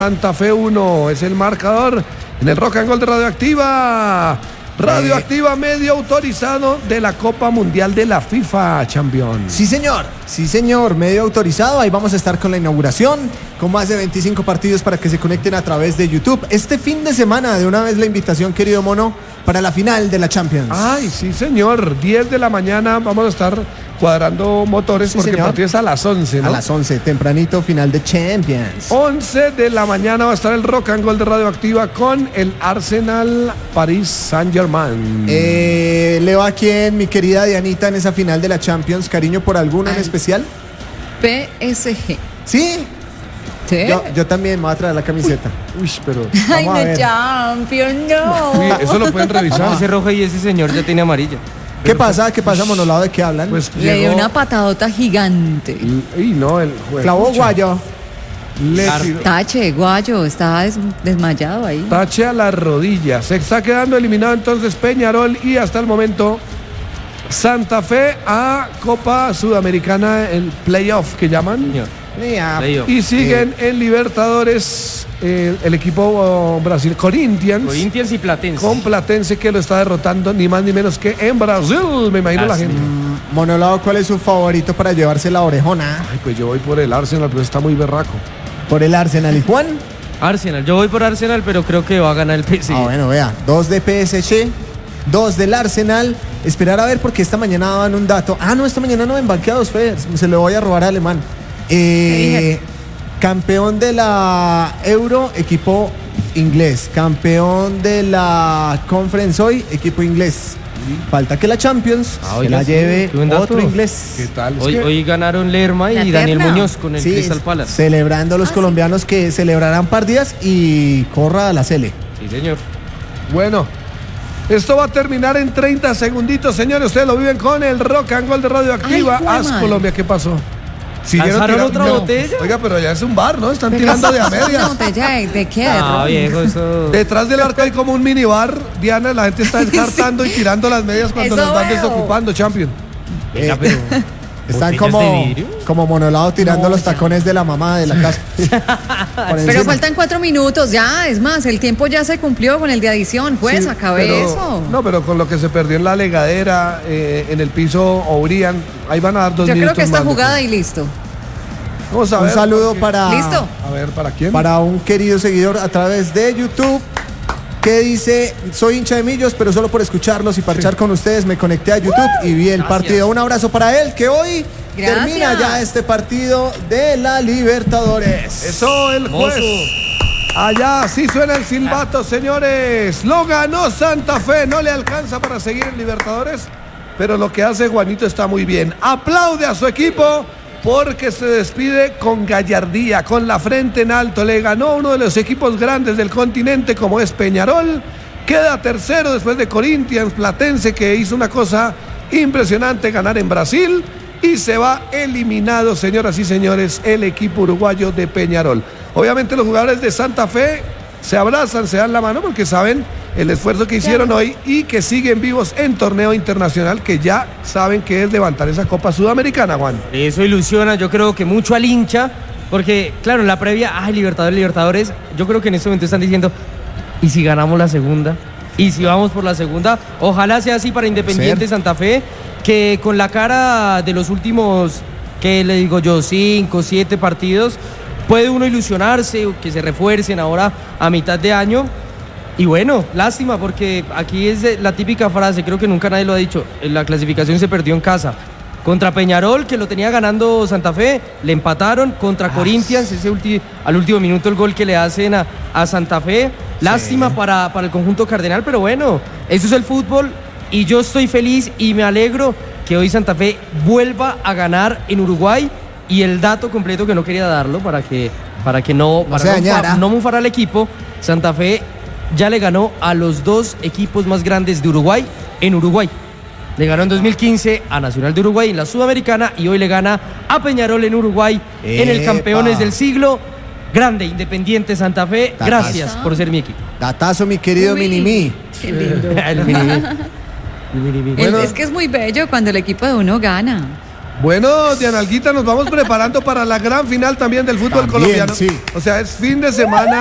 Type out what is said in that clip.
Santa Fe 1 es el marcador en el Rock and Gold de Radioactiva. Radioactiva, medio autorizado de la Copa Mundial de la FIFA, campeón. Sí, señor, medio autorizado. Ahí vamos a estar con la inauguración, con más de 25 partidos para que se conecten a través de YouTube. Este fin de semana, de una vez la invitación, querido Mono, para la final de la Champions. Ay, sí, señor. 10 de la mañana vamos a estar cuadrando motores, sí, porque el partido es a las 11, ¿no? A las 11, tempranito, final de Champions. 11 de la mañana va a estar el Rock and Gold de Radioactiva con el Arsenal Paris Saint-Germain. ¿Le va a quién, mi querida Dianita, en esa final de la Champions? ¿Cariño por alguno en especial? PSG. ¿Sí? ¿Sí? Yo también me voy a traer la camiseta. Uy, pero... Ay, no, Champions, no. Uy, eso lo pueden revisar. Ese rojo y ese señor ya tiene amarilla. ¿Qué pasa? ¿Qué pasa, Monolado? ¿De qué hablan? Pues le dio una patadota gigante. Y no, el juego. Clavó Guayo. Tache, Guayo, estaba desmayado ahí. Tache a las rodillas. Se está quedando eliminado entonces Peñarol y hasta el momento Santa Fe a Copa Sudamericana, el playoff que llaman. Playoff. Y siguen en Libertadores el equipo Brasil, Corinthians y Platense. Con Platense, que lo está derrotando ni más ni menos que en Brasil, me imagino la gente. Monolado, ¿cuál es su favorito para llevarse la orejona? Ay, pues yo voy por el Arsenal, pero está muy berraco. ¿Por el Arsenal? ¿Y Juan? Arsenal, yo voy por Arsenal, pero creo que va a ganar el PSG. Bueno, vea, 2 de PSG, 2 del Arsenal. Esperar a ver, porque esta mañana daban un dato. No, esta mañana no, en Banqueados fue, se lo voy a robar a Alemán. Campeón de la Euro, equipo inglés. Campeón de la Conference hoy, equipo inglés. Falta que la Champions se la lleve otro inglés. ¿Qué tal? Hoy ganaron Lerma y Daniel Muñoz con el Crystal Palace. Celebrando los colombianos que celebrarán par días y corra a la Cele. Sí, señor. Bueno, esto va a terminar en 30 segunditos, señores. Ustedes lo viven con el Rock and Gold de Radioactiva. Colombia, ¿qué pasó? ¿Lanzaron otra botella? Oiga, pero ya es un bar, ¿no? Están tirando de a medias. ¿Botella de qué? Viejo, eso... Detrás del arco hay como un minibar, Diana, la gente está descartando y tirando las medias cuando las van desocupando, champion. Venga, pero... Están como Monolado tirando los tacones de la mamá de la casa. Pero faltan 4 minutos ya, es más, el tiempo ya se cumplió con el de adición, pues, acabe eso. No, pero con lo que se perdió en la legadera, en el piso Obrian, ahí van a dar 2 minutos. Yo creo que esta más jugada y listo. Vamos a ver. Un saludo para... ¿Listo? A ver, ¿para quién? Para un querido seguidor a través de YouTube, que dice: soy hincha de Millos, pero solo por escucharlos y parchar con ustedes me conecté a YouTube y vi el partido. Un abrazo para él, que hoy termina ya este partido de la Libertadores. Eso, el juez. Allá sí suena el silbato, señores. Lo ganó Santa Fe, no le alcanza para seguir en Libertadores, pero lo que hace Juanito está muy bien. Aplaude a su equipo porque se despide con gallardía, con la frente en alto. Le ganó uno de los equipos grandes del continente, como es Peñarol. Queda tercero después de Corinthians, Platense, que hizo una cosa impresionante, ganar en Brasil. Y se va eliminado, señoras y señores, el equipo uruguayo de Peñarol. Obviamente los jugadores de Santa Fe se abrazan, se dan la mano, porque saben el esfuerzo que hicieron hoy y que siguen vivos en torneo internacional, que ya saben que es levantar esa Copa Sudamericana, Juan. Eso ilusiona, yo creo que mucho al hincha, porque claro, en la previa, Libertadores, yo creo que en este momento están diciendo: ¿y si ganamos la segunda? ¿Y si vamos por la segunda? Ojalá sea así para Independiente Santa Fe, que con la cara de los últimos, que le digo yo, 5, 7 partidos, puede uno ilusionarse, que se refuercen ahora a mitad de año. Y bueno, lástima, porque aquí es la típica frase, creo que nunca nadie lo ha dicho: la clasificación se perdió en casa. Contra Peñarol, que lo tenía ganando Santa Fe, le empataron. Contra Corinthians, al último minuto el gol que le hacen a Santa Fe. Lástima para el conjunto cardenal, pero bueno, eso es el fútbol. Y yo estoy feliz y me alegro que hoy Santa Fe vuelva a ganar en Uruguay. Y el dato completo, que no quería darlo para que no mufara al equipo: Santa Fe ya le ganó a los 2 equipos más grandes de Uruguay en Uruguay. Le ganó en 2015 a Nacional de Uruguay en la Sudamericana, y hoy le gana a Peñarol en Uruguay en el Campeones del Siglo. Grande Independiente Santa Fe. Gracias por ser mi equipo. Datazo, mi querido Minimi. Qué lindo. El Minimi. Es que es muy bello cuando el equipo de uno gana. Bueno, Dianalguita, nos vamos preparando para la gran final también del fútbol colombiano. Sí. O sea, es fin de semana.